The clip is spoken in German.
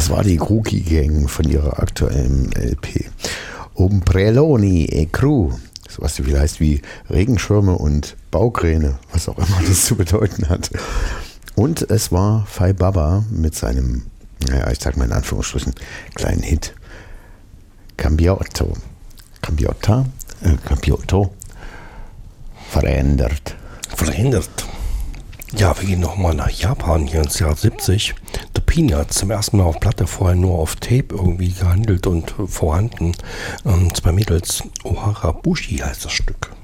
Das war die Grookey Gang von ihrer aktuellen LP. Ombrelloni e Crew, was so viel heißt wie Regenschirme und Baukräne, was auch immer das zu bedeuten hat. Und es war Fai Baba mit seinem, naja, ich sag mal in Anführungsstrichen, kleinen Hit. Cambiotto. Cambiotto. Verändert. Ja, wir gehen nochmal nach Japan, hier ins Jahr 70. The Peanuts, zum ersten Mal auf Platte, vorher nur auf Tape irgendwie gehandelt und vorhanden. Zwei Mädels, Ohara Bushi heißt das Stück.